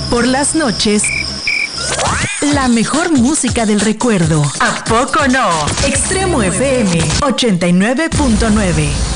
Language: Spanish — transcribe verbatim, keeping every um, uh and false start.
Por las noches, la mejor música del recuerdo. ¿A poco no? Extremo F M ochenta y nueve punto nueve.